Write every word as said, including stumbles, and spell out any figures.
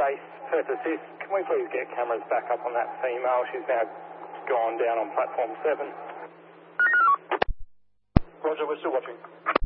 base, Perth Assist. Can we please get cameras back up on that female? She's now gone down on platform seven. Roger, we're still watching.